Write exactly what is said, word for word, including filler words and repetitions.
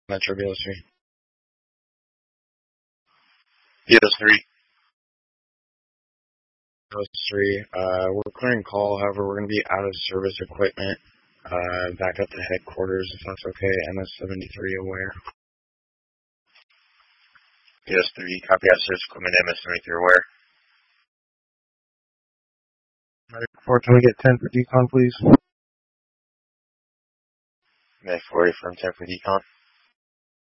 Metro B S three. B S three. B S three. Uh, we're clearing call, however, we're going to be out of service equipment. Uh, back up to headquarters, if that's okay. M S seventy-three aware. B S three, copy out service equipment, M S seventy-three aware. Four, can we get ten for decon, please? Med forty from ten for decon.